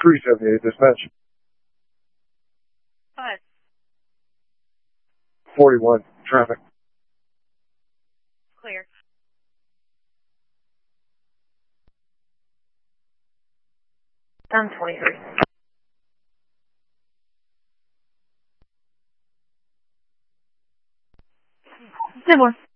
378 dispatch. Hi. 41, traffic. Clear. I'm 23. Similar.